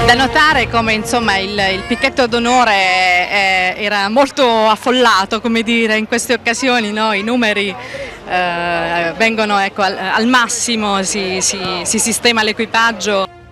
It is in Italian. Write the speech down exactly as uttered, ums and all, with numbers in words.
Da notare come insomma, il, il picchetto d'onore eh, era molto affollato, come dire, in queste occasioni, no? I numeri eh, vengono ecco, al, al massimo, si, si, si sistema l'equipaggio.